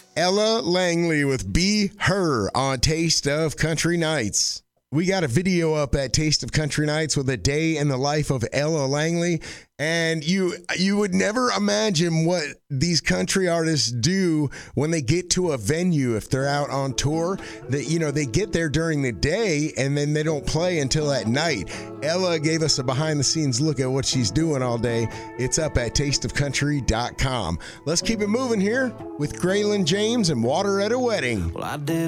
Ella Langley with Be Her on Taste of Country Nights. We got a video up at Taste of Country Nights with a day in the life of Ella Langley. And you would never imagine what these country artists do when they get to a venue if they're out on tour. That they get there during the day and then they don't play until at night. Ella gave us a behind-the-scenes look at what she's doing all day. It's up at tasteofcountry.com. Let's keep it moving here with Graylin James and Water at a Wedding. Well, I did